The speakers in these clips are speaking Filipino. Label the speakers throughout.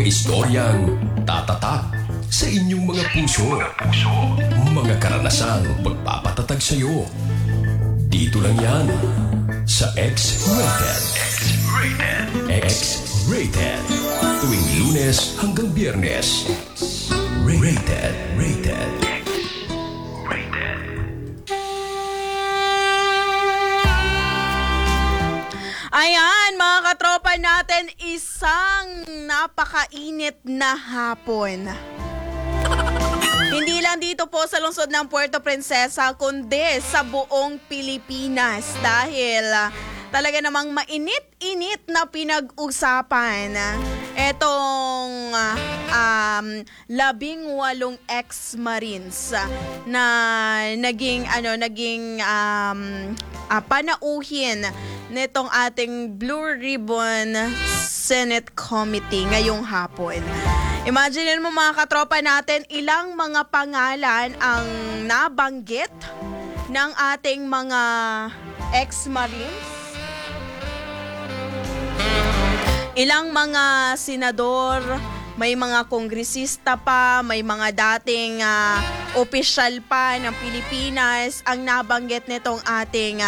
Speaker 1: istoryang tatatak sa inyong mga puso. Mga karanasang magpapatatag sa iyo. Dito lang yan sa X-Rated. X-Rated. Tuwing Lunes hanggang Biyernes. Rated.
Speaker 2: Ayan, mga katropa natin, isang napakainit na hapon. Hindi lang dito po sa lungsod ng Puerto Princesa, kundi sa buong Pilipinas dahil talaga namang mainit-init na pinag-usapan etong 18 ex-Marines na naging panauhin nitong ating Blue Ribbon Senate Committee ngayong hapon. Imagine mo mga katropa natin, ilang mga pangalan ang nabanggit ng ating mga ex-Marines. Ilang mga senador, may mga kongresista pa, may mga dating opisyal pa ng Pilipinas ang nabanggit nitong ating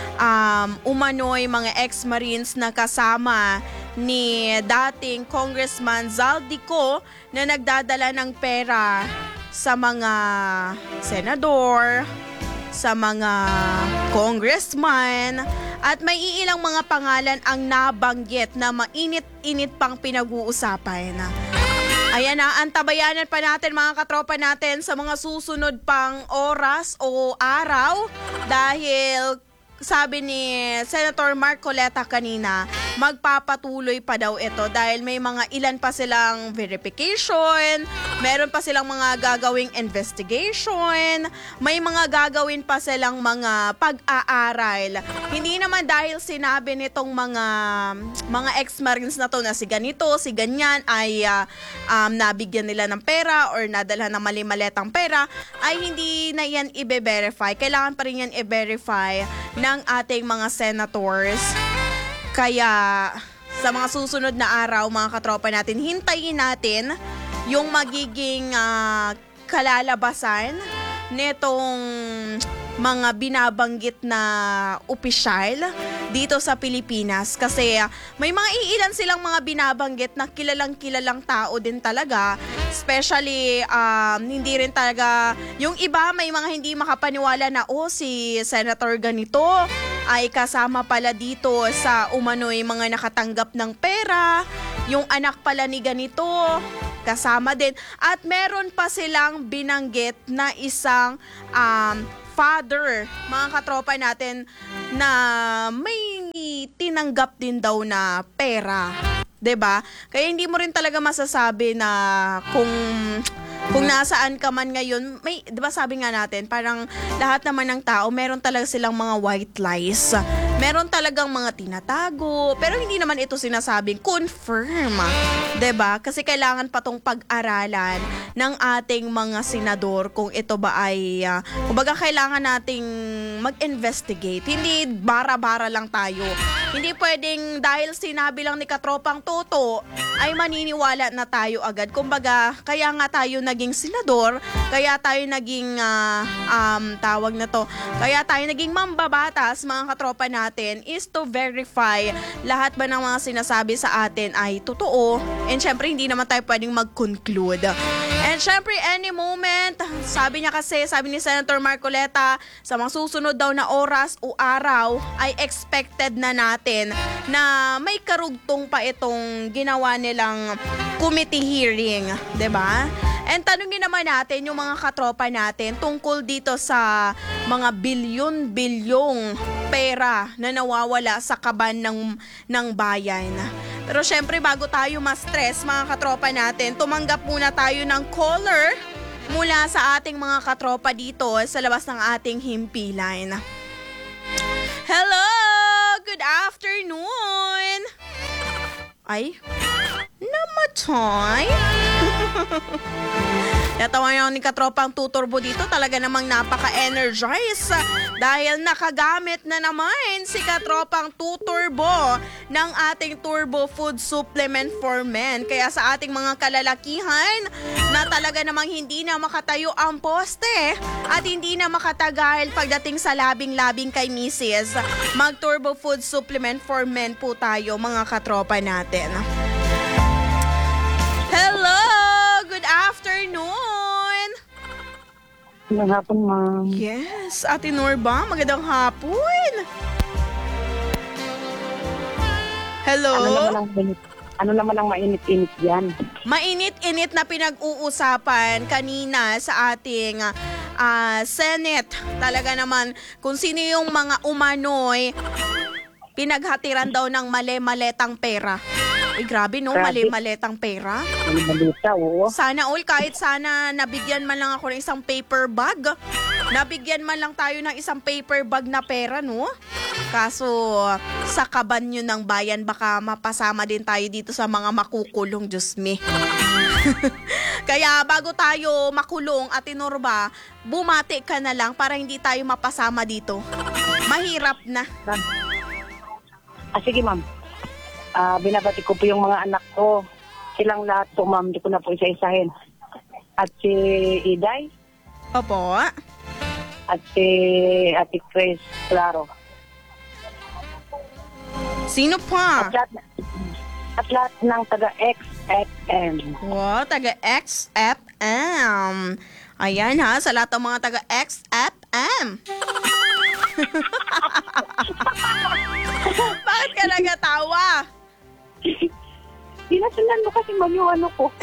Speaker 2: umano'y mga ex-Marines na kasama ni dating Congressman Zaldico na nagdadala ng pera sa mga senador, sa mga congressman, at may iilang mga pangalan ang nabanggit na mainit-init pang pinag-uusapan. Ayan na, antabayanan pa natin mga katropa natin sa mga susunod pang oras o araw dahil sabi ni Senator Marcoleta kanina, magpapatuloy pa daw ito dahil may mga ilan pa silang verification, meron pa silang mga gagawing investigation, may mga gagawin pa silang mga pag-aaral. Hindi naman dahil sinabi nitong mga ex-Marines na to na si ganito, si ganyan ay nabigyan nila ng pera or nadala ng mali-maletang pera, ay hindi na yan i-verify. Kailangan pa rin yan i-verify ng ating mga senators. Kaya sa mga susunod na araw, mga katropa natin, hintayin natin yung magiging kalalabasan nitong mga binabanggit na opisyal dito sa Pilipinas. Kasi may mga iilan silang mga binabanggit na kilalang tao din talaga. Especially, hindi rin talaga, yung iba may mga hindi makapaniwala na, si Senator ganito ay kasama pala dito sa umano'y mga nakatanggap ng pera. Yung anak pala ni ganito, kasama din. At meron pa silang binanggit na isang father, mga katropa natin, na may tinanggap din daw na pera. 'Di ba? Kaya hindi mo rin talaga masasabi na kung nasaan ka man ngayon, may 'di ba sabi nga natin, parang lahat naman ng tao meron talaga silang mga white lies. Meron talagang mga tinatago, pero hindi naman ito sinasabing confirm. 'Di ba? Kasi kailangan pa tong pag-aralan ng ating mga senador kung ito ba ay kumbaga kailangan nating mag-investigate. Hindi bara-bara lang tayo. Hindi pwedeng dahil sinabi lang ni Katropang Toto ay maniniwala na tayo agad. Kumbaga, kaya nga tayo naging senador, kaya tayo naging tawag na to, kaya tayo naging mambabatas, mga katropa natin, is to verify lahat ba ng mga sinasabi sa atin ay totoo. And syempre, hindi naman tayo pwedeng mag-conclude. And syempre, any moment, sabi ni Senator Marcoleta, sa mga susunod daw na oras o araw, ay expected na natin na may karugtong pa itong ginawa nilang committee hearing, 'di ba? And tanungin naman natin yung mga katropa natin tungkol dito sa mga bilyon-bilyong pera na nawawala sa kaban ng bayan. Pero syempre, bago tayo ma-stress, mga katropa natin, tumanggap muna tayo ng caller mula sa ating mga katropa dito sa labas ng ating himpilan. Hello! Good afternoon! Ay, namatay? Natawa niya ni Katropang Tuturbo dito, talaga namang napaka-energize dahil nakagamit na naman si Katropang Tuturbo ng ating Turbo Food Supplement for Men. Kaya sa ating mga kalalakihan na talaga namang hindi na makatayo ang poste at hindi na makatagal pagdating sa labing-labing kay Mrs. Mag-Turbo Food Supplement for Men po tayo mga katropa natin. Hello! Good afternoon!
Speaker 3: Magandang hapon, ma'am.
Speaker 2: Yes, Ate Norba, magandang hapon. Hello?
Speaker 3: Ano naman ang mainit-init yan?
Speaker 2: Mainit-init na pinag-uusapan kanina sa ating Senate. Talaga naman kung sino yung mga umano'y pinaghatiran daw ng mali-maletang pera. Ay, grabe no, mali-maletang pera.
Speaker 3: Mali-malita, oo.
Speaker 2: Sana all, kahit sana nabigyan man lang ako ng isang paper bag. Nabigyan man lang tayo ng isang paper bag na pera, no? Kaso, sa kaban yun ng bayan, baka mapasama din tayo dito sa mga makukulong, Diyos me. Kaya bago tayo makulong, Ate Norba, bumati ka na lang para hindi tayo mapasama dito. Mahirap na.
Speaker 3: Sige, ma'am. Binabati ko po yung mga anak ko. Silang lahat po, ma'am. Hindi ko na po isa-isahin. At si Iday.
Speaker 2: Opo.
Speaker 3: At si Ate Chris Claro.
Speaker 2: Sino pa?
Speaker 3: At lahat ng taga-XFM.
Speaker 2: Wow, taga-XFM. Ayan ha, sa lahat ng mga taga-XFM. Bakit ka nagatawa?
Speaker 3: Dinasundan mo kasi, ma'am, yung ano ko.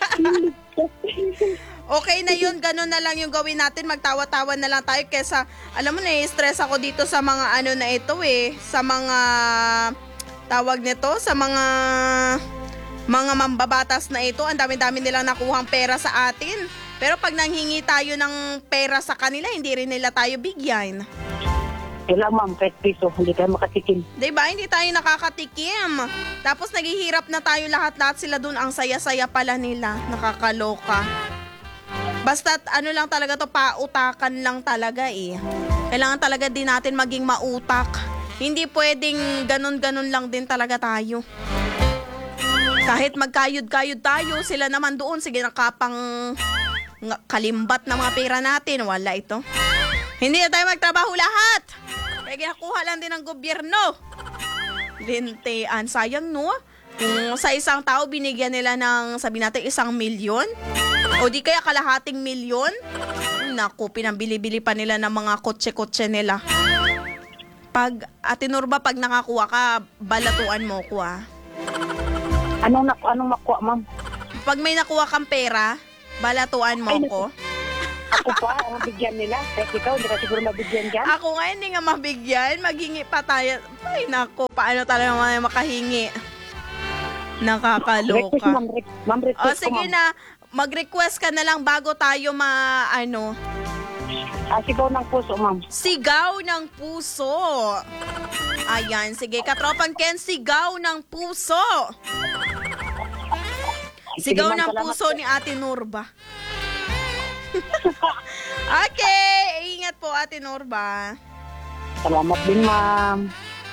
Speaker 2: Okay na yun, ganun na lang yung gawin natin. Magtawa-tawa na lang tayo kesa, alam mo na, stress ako dito sa mga ano na ito sa mga, tawag nito, sa mga mambabatas na ito. Ang dami-dami nilang nakuhang pera sa atin. Pero pag nanghingi tayo ng pera sa kanila, hindi rin nila tayo bigyan.
Speaker 3: Kailang, ma'am, kahit piso, hindi tayo makatikim.
Speaker 2: Diba? Hindi tayo nakakatikim. Tapos naghihirap na tayo lahat-lahat, sila dun. Ang saya-saya pala nila. Nakakaloka. Basta't ano lang talaga to, pautakan lang talaga Kailangan talaga din natin maging mautak. Hindi pwedeng ganun-ganun lang din talaga tayo. Kahit magkayod-kayod tayo, sila naman doon, sige nakapang kalimbat na mga pera natin. Wala ito. Hindi na tayo magtrabaho lahat. Kaya ginakuha lang din ng gobyerno. Lintean. Sayang, no? Kung sa isang tao binigyan nila ng, sabi natin, 1 milyon, o di kaya kalahating milyon, naku, pinambili-bili pa nila ng mga kotse-kotse nila. Pag, Ate Norba, pag nakakuha ka, balatuan mo ko
Speaker 3: Anong makuha, ma'am?
Speaker 2: Pag may nakuha kang pera, balatuan mo ko.
Speaker 3: Ako pa, ang mabigyan nila. Kahit ikaw, hindi ka siguro mabigyan dyan.
Speaker 2: Ako nga hindi nga mabigyan, maghingi pa tayo. Ay naku, paano talaga makahingi? Nakakaloka.
Speaker 3: Request, ma'am. Ma'am, request
Speaker 2: Sige
Speaker 3: ko, ma'am.
Speaker 2: na, mag-request ka na lang bago tayo
Speaker 3: Sigaw ng puso, ma'am.
Speaker 2: Sigaw ng puso. Ayan, sige, Katropang Ken, sigaw ng puso. Sigaw
Speaker 3: Sige, ma'am,
Speaker 2: ng
Speaker 3: salamat
Speaker 2: puso
Speaker 3: po.
Speaker 2: ni Ate Norba. Okay, ingat po Ate Norba.
Speaker 3: Salamat din, ma'am.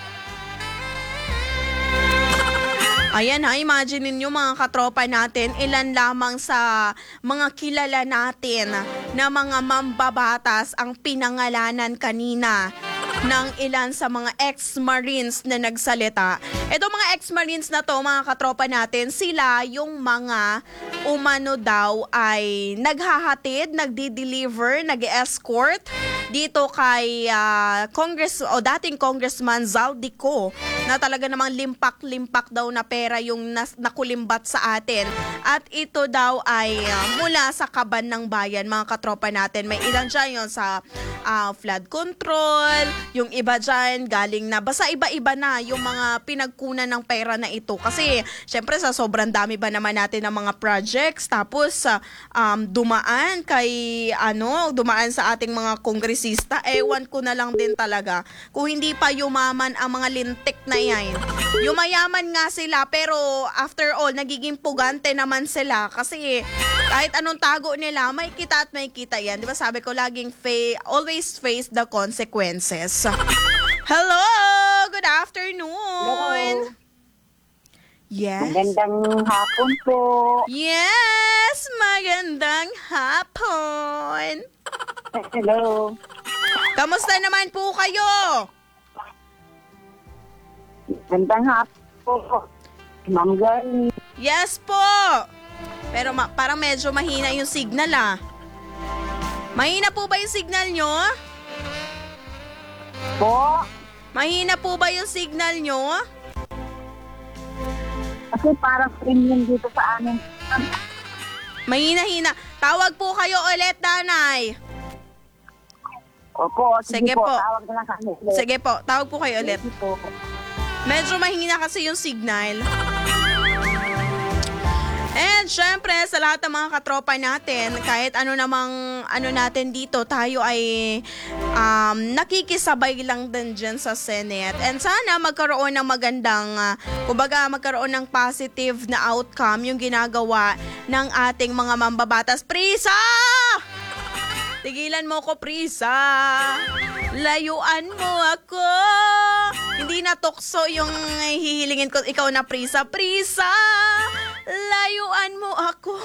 Speaker 2: Ayan ha, imagine ninyo mga katropa natin, ilan lamang sa mga kilala natin na mga mambabatas ang pinangalanan kanina ng ilan sa mga ex-Marines na nagsalita. Ito mga ex-Marines na to, mga katropa natin, sila yung mga umano daw ay naghahatid, nagdi-deliver, nag-escort dito kay dating Congressman Zaldico na talaga namang limpak-limpak daw na pera yung nakulimbat sa atin. At ito daw ay mula sa kaban ng bayan, mga katropa natin. May ilan dyan yun sa flood control, yung iba dyan galing na, basta iba-iba na yung mga pinagkunan ng pera na ito. Kasi syempre sa sobrang dami ba naman natin ng mga projects, tapos dumaan sa ating mga kongresista kongresista, ewan ko na lang din talaga kung hindi pa yumaman ang mga lintik na yan. Yumayaman nga sila pero after all, nagiging pugante naman sila kasi kahit anong tago nila, may kita at may kita yan. Di ba sabi ko laging always face the consequences. Hello! Good afternoon!
Speaker 3: Hello.
Speaker 2: Yes?
Speaker 3: Magandang hapon po.
Speaker 2: Yes! Magandang hapon!
Speaker 3: Hello.
Speaker 2: Kamusta naman po kayo?
Speaker 3: Magandang hapon po. Ma'am Garni.
Speaker 2: Yes po! Pero parang medyo mahina yung signal ah. Mahina po ba yung signal nyo?
Speaker 3: Po.
Speaker 2: Mahina po ba yung signal nyo?
Speaker 3: Kasi parang premium dito sa amin.
Speaker 2: Mahina-hina. Tawag po kayo ulit, nanay.
Speaker 3: Opo,
Speaker 2: Sige po.
Speaker 3: Tawag na lang kami.
Speaker 2: Sige po, tawag po kayo ulit.
Speaker 3: Sige po.
Speaker 2: Medyo mahina kasi yung signal. And syempre, sa lahat ng mga katropa natin, kahit ano namang ano natin dito, tayo ay nakikisabay lang din dyan sa Senate. And sana magkaroon ng magandang, kumbaga magkaroon ng positive na outcome yung ginagawa ng ating mga mambabatas. Prisa! Tigilan mo ko, Prisa! Layuan mo ako! Hindi na tukso yung hihilingin ko, ikaw na Prisa. Prisa! Layuan mo ako.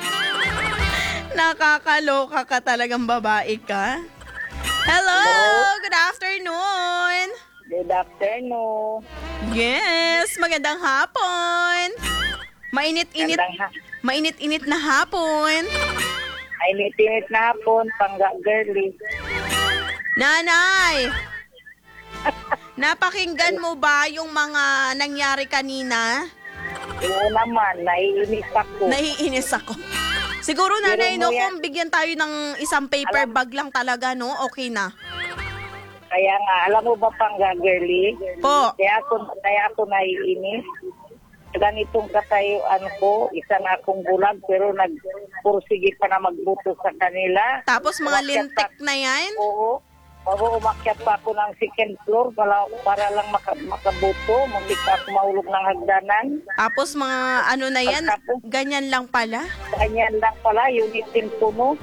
Speaker 2: Nakakaloka ka talagang babae ka. Hello! Good afternoon!
Speaker 3: Good afternoon.
Speaker 2: Yes! Magandang hapon! Mainit-init, mainit-init na hapon.
Speaker 3: Ay, nitinit na hapon, pangga girly.
Speaker 2: Nanay! Napakinggan mo ba yung mga nangyari kanina?
Speaker 3: Oo naman, naiinis ako.
Speaker 2: Naiinis ako. Siguro nanay, no, kung bigyan tayo ng isang paper bag lang talaga, no, okay na.
Speaker 3: Kaya nga, alam mo ba pangga girly?
Speaker 2: Po.
Speaker 3: Kaya ako naiinis. Ganitong katayuan ko, isa na akong bulag, pero nagpursige pa na magbuto sa kanila.
Speaker 2: Tapos mga
Speaker 3: Umakyat
Speaker 2: lintik
Speaker 3: pa-
Speaker 2: na yan?
Speaker 3: Oo. Bago umakyat pa ako ng second floor para lang makabuto. Muntik pa ako mahulog ng hagdanan.
Speaker 2: Tapos mga ano na yan, ganyan lang pala.
Speaker 3: Ganyan lang pala, unitin puno.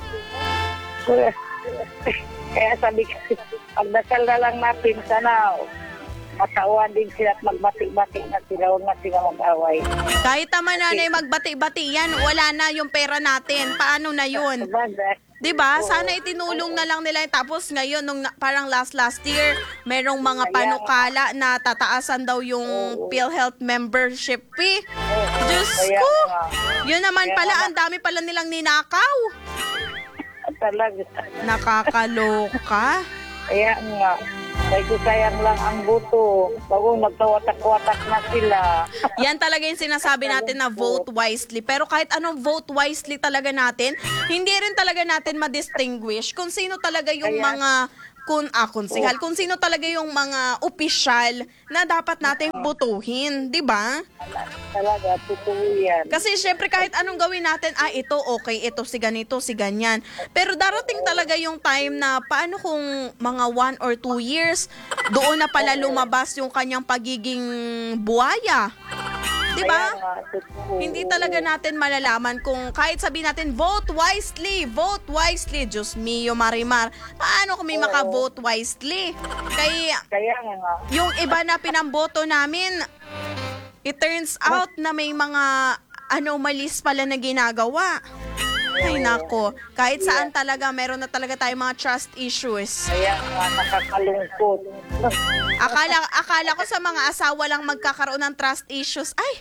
Speaker 3: Kaya sabi ko, pagdasal na lang natin, sana matawan din sila at magbati-bati na sila, huwag na sila mag-away.
Speaker 2: Kahit naman nanay magbati-bati yan, wala na yung pera natin. Paano na yun? Diba? Sana itinulong na lang nila. Tapos ngayon, parang last year, merong mga panukala na tataasan daw yung PhilHealth membership fee. Diyos ko! Yun naman pala, ang dami pala nilang ninakaw.
Speaker 3: Talaga.
Speaker 2: Nakakaloka.
Speaker 3: Kaya nga, medyo sayang lang ang buto. Bago magkawatak-watak na sila.
Speaker 2: Yan talaga yung sinasabi natin na vote wisely. Pero kahit anong vote wisely talaga natin, hindi rin talaga natin ma-distinguish kung sino talaga yung mga konsehal, kung sino talaga yung mga opisyal na dapat nating butuhin, di ba?
Speaker 3: Talaga, totoo yan.
Speaker 2: Kasi syempre kahit anong gawin natin, ito okay, ito si ganito, si ganyan. Pero darating talaga yung time na paano kung mga 1 or 2 years, doon na pala lumabas yung kanyang pagiging buhaya. Di ba? Hindi talaga natin malalaman kung kahit sabihin natin, vote wisely, Diyos mio, Marimar. Paano kung may maka-vote wisely? Kaya
Speaker 3: nga.
Speaker 2: yung iba na pinamboto namin, it turns out na may mga anomalies pala na ginagawa. Ay nako, kahit saan talaga, meron na talaga tayong mga trust issues.
Speaker 3: Kaya nga, nakakalungkot.
Speaker 2: Akala ko sa mga asawa lang magkakaroon ng trust issues. Ay!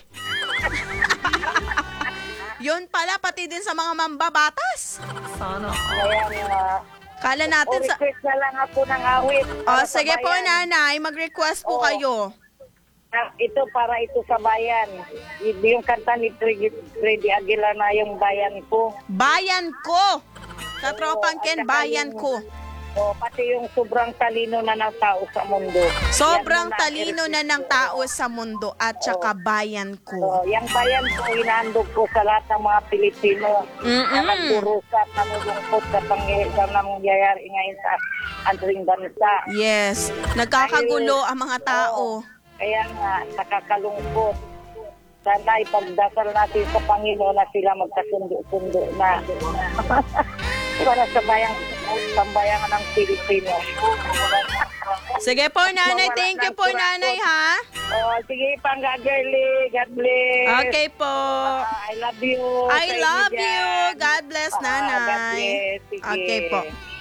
Speaker 2: Yun pala, pati din sa mga mambabatas.
Speaker 3: Kaya nga.
Speaker 2: Kala natin sa...
Speaker 3: request na lang ako ng awit.
Speaker 2: sige po, nanay, mag-request po kayo.
Speaker 3: Ito para ito sa bayan. Yung kanta ni Freddy Aguilar na yung bayan ko.
Speaker 2: Bayan ko! Sa tropang Ken, bayan ko.
Speaker 3: Pati yung sobrang talino na ng tao sa mundo.
Speaker 2: Sobrang talino na ng tao sa mundo at saka bayan ko.
Speaker 3: Yung bayan ko, inaandog ko sa lahat ng mga Pilipino na nagdurusa, nanulungkot sa pangyayari ngayon sa ating bansa.
Speaker 2: Yes. Nagkakagulo ang mga tao.
Speaker 3: Kaya nga, nakakalungkot. Sana ipagdasal natin sa Panginoon na sila magkasundo-sundo na para sa sambayangan ng Pilipino.
Speaker 2: Sige po, nanay. Thank you po, nanay, ha?
Speaker 3: Sige, Pangga Girlie. God bless.
Speaker 2: Okay po.
Speaker 3: I love you.
Speaker 2: I
Speaker 3: Sa
Speaker 2: love
Speaker 3: inyo
Speaker 2: you.
Speaker 3: dyan.
Speaker 2: God bless,
Speaker 3: God
Speaker 2: nanay.
Speaker 3: bless. Sige.
Speaker 2: Okay po.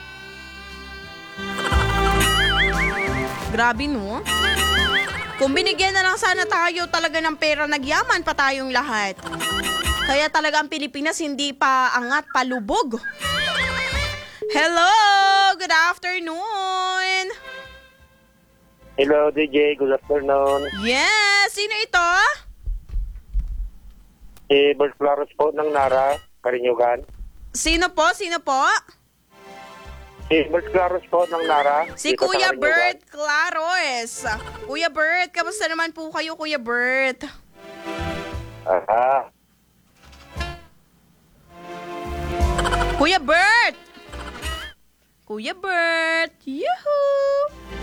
Speaker 2: Grabe, no? Kung binigyan na lang sana tayo talaga ng pera, nagyaman pa tayong lahat. Kaya talaga ang Pilipinas hindi pa angat, palubog. Hello! Good afternoon!
Speaker 4: Hello, DJ. Good afternoon.
Speaker 2: Yes! Sino ito?
Speaker 4: Si Bert Claros po ng Nara, Karinyugan.
Speaker 2: Sino po? Sino po?
Speaker 4: Si Bert Claros po ng Nara.
Speaker 2: Si
Speaker 4: dito sa
Speaker 2: Kuya
Speaker 4: Karinyugan.
Speaker 2: Bert Claros. Kuya Bert, kamusta naman po kayo, Kuya Bert?
Speaker 4: Aha.
Speaker 2: Kuya Bert! Kuya Bert! Yuhuu!